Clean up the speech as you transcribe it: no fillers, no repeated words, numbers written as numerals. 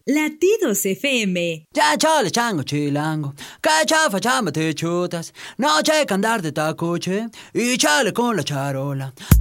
Latidos FM. Ya chale chango chilango, que chafa chamba te chutas, no checa andar de tacuche y chale con la charola.